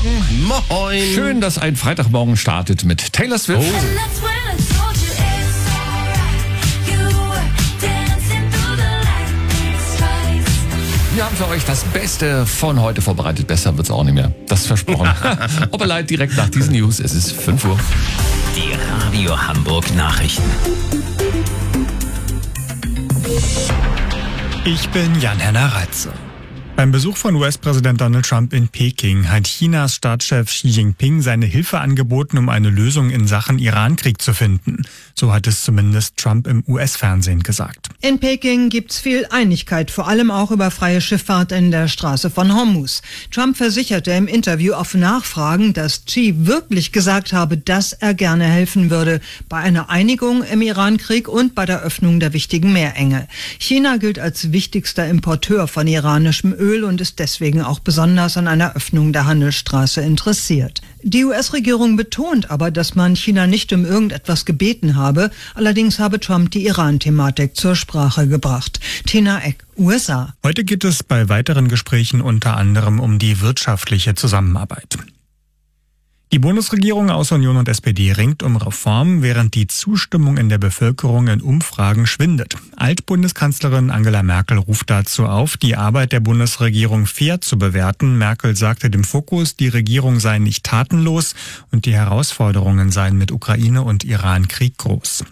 Morgen. Moin. Schön, dass ein Freitagmorgen startet mit Taylor Swift. Wir haben für euch das Beste von heute vorbereitet. Besser wird's auch nicht mehr. Das ist versprochen. Oberleit direkt nach diesen News. Es ist 5 Uhr. Die Radio Hamburg Nachrichten. Ich bin Jan-Henner Reitze. Beim Besuch von US-Präsident Donald Trump in Peking hat Chinas Staatschef Xi Jinping seine Hilfe angeboten, um eine Lösung in Sachen Iran-Krieg zu finden. So hat es zumindest Trump im US-Fernsehen gesagt. In Peking gibt's viel Einigkeit, vor allem auch über freie Schifffahrt in der Straße von Hormuz. Trump versicherte im Interview auf Nachfragen, dass Xi wirklich gesagt habe, dass er gerne helfen würde bei einer Einigung im Iran-Krieg und bei der Öffnung der wichtigen Meerenge. China gilt als wichtigster Importeur von iranischem Öl und ist deswegen auch besonders an einer Öffnung der Handelsstraße interessiert. Die US-Regierung betont aber, dass man China nicht um irgendetwas gebeten habe. Allerdings habe Trump die Iran-Thematik zur Sprache gebracht. Tina Eck, USA. Heute geht es bei weiteren Gesprächen unter anderem um die wirtschaftliche Zusammenarbeit. Die Bundesregierung aus Union und SPD ringt um Reformen, während die Zustimmung in der Bevölkerung in Umfragen schwindet. Altbundeskanzlerin Angela Merkel ruft dazu auf, die Arbeit der Bundesregierung fair zu bewerten. Merkel sagte dem Fokus, die Regierung sei nicht tatenlos und die Herausforderungen seien mit Ukraine und Iran-Krieg groß.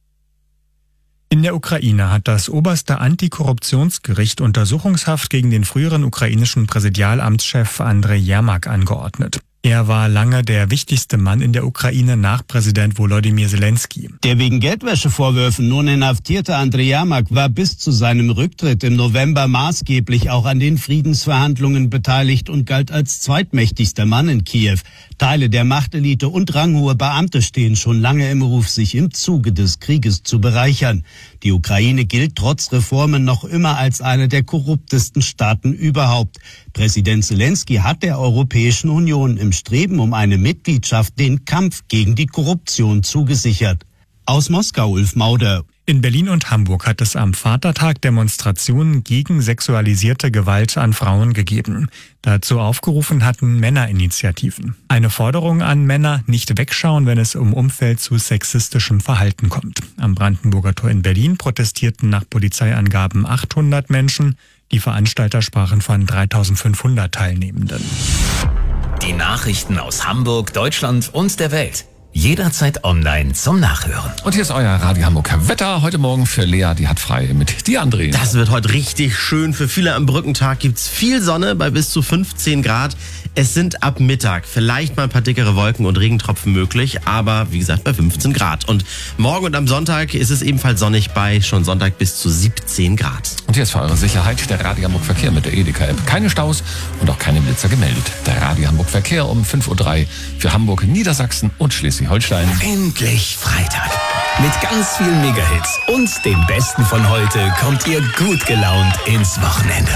In der Ukraine hat das oberste Antikorruptionsgericht Untersuchungshaft gegen den früheren ukrainischen Präsidialamtschef Andrei Jermak angeordnet. Er war lange der wichtigste Mann in der Ukraine nach Präsident Volodymyr Zelensky. Der wegen Geldwäschevorwürfen nun inhaftierte Andrei Jermak war bis zu seinem Rücktritt im November maßgeblich auch an den Friedensverhandlungen beteiligt und galt als zweitmächtigster Mann in Kiew. Teile der Machtelite und ranghohe Beamte stehen schon lange im Ruf, sich im Zuge des Krieges zu bereichern. Die Ukraine gilt trotz Reformen noch immer als eine der korruptesten Staaten überhaupt. Präsident Zelensky hat der Europäischen Union im Streben um eine Mitgliedschaft den Kampf gegen die Korruption zugesichert. Aus Moskau, Ulf Mauder. In Berlin und Hamburg hat es am Vatertag Demonstrationen gegen sexualisierte Gewalt an Frauen gegeben. Dazu aufgerufen hatten Männerinitiativen. Eine Forderung an Männer, nicht wegschauen, wenn es im Umfeld zu sexistischem Verhalten kommt. Am Brandenburger Tor in Berlin protestierten nach Polizeiangaben 800 Menschen. Die Veranstalter sprachen von 3.500 Teilnehmenden. Die Nachrichten aus Hamburg, Deutschland und der Welt. Jederzeit online zum Nachhören. Und hier ist euer Radio Hamburg Wetter. Heute Morgen für Lea, die hat frei mit dir, André. Das wird heute richtig schön. Für viele am Brückentag gibt's viel Sonne bei bis zu 15 Grad. Es sind ab Mittag vielleicht mal ein paar dickere Wolken und Regentropfen möglich, aber wie gesagt bei 15 Grad. Und morgen und am Sonntag ist es ebenfalls sonnig bei schon Sonntag bis zu 17 Grad. Und hier ist für eure Sicherheit der Radio Hamburg Verkehr mit der Edeka-App. Keine Staus und auch keine Blitzer gemeldet. Der Radio Hamburg Verkehr um 5.03 Uhr für Hamburg, Niedersachsen und Schleswig-Holstein. Endlich Freitag. Mit ganz vielen Megahits und dem Besten von heute kommt ihr gut gelaunt ins Wochenende.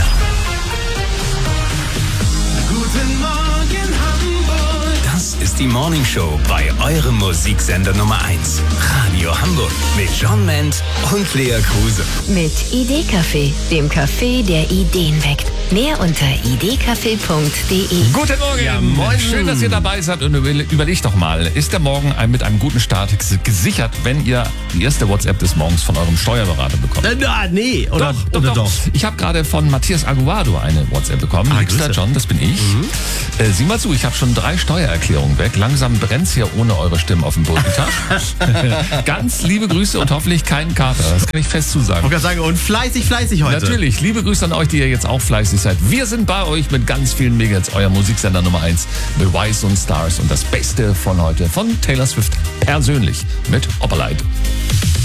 Guten Morgen Hamburg. Das ist die Morning Show bei eurem Musiksender Nummer 1. Radio Hamburg mit John Ment und Lea Kruse. Mit Idee-Café, dem Café, der Ideen weckt. Mehr unter idcafé.de. Guten Morgen. Ja, moin. Schön, dass ihr dabei seid und überlegt doch mal, ist der Morgen mit einem guten Start gesichert, wenn ihr die erste WhatsApp des Morgens von eurem Steuerberater bekommt? Nee, oder? Doch. Ich habe gerade von Matthias Aguado eine WhatsApp bekommen. Liebster John, das bin ich. Sieh mal zu, ich habe schon 3 Steuererklärungen weg. Langsam brennt's hier ohne eure Stimmen auf dem Brückentag. Ganz liebe Grüße und hoffentlich keinen Kater. Das kann ich fest zusagen. Ich kann sagen, und fleißig heute. Natürlich, liebe Grüße an euch, die ihr jetzt auch fleißig seid. Wir sind bei euch mit ganz vielen Megahits, euer Musiksender Nummer 1, The Rise und Stars und das Beste von heute von Taylor Swift persönlich mit Opperleit.